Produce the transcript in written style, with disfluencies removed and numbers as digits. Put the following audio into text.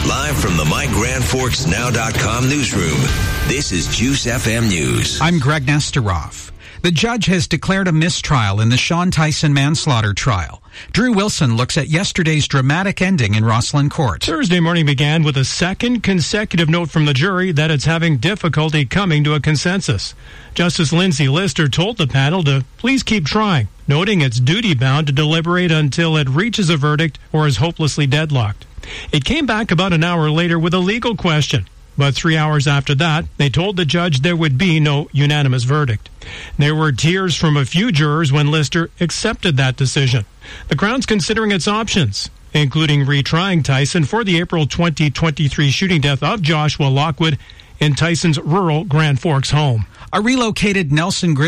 Live from the MyGrandForksNow.com newsroom, this is Juice FM News. I'm Greg Nesteroff. The judge has declared a mistrial in the Sean Tyson manslaughter trial. Drew Wilson looks at yesterday's dramatic ending in Roslyn Court. Thursday morning began with a second consecutive note from the jury that it's having difficulty coming to a consensus. Justice Lindsay Lister told the panel to please keep trying, noting it's duty-bound to deliberate until it reaches a verdict or is hopelessly deadlocked. It came back about an hour later with a legal question. But 3 hours after that, they told the judge there would be no unanimous verdict. There were tears from a few jurors when Lister accepted that decision. The Crown's considering its options, including retrying Tyson for the April 2023 shooting death of Joshua Lockwood in Tyson's rural Grand Forks home. A relocated Nelson